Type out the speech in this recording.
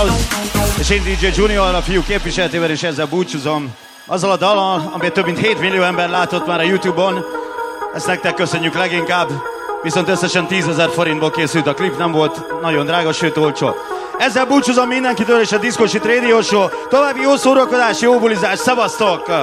House, és én DJ Junior, a fiú képviseletével, és ezzel búcsúzom. Azzal a dallal, amit több mint 7 millió ember látott már a YouTube-on, ezt nektek köszönjük leginkább, viszont összesen 10 000 forintból készült a klip, nem volt nagyon drága, sőt olcsó. Ezzel búcsúzom mindenkitől, és a Disco Shit Radio Show. További jó szórakozás, jó bulizás, szevasztok!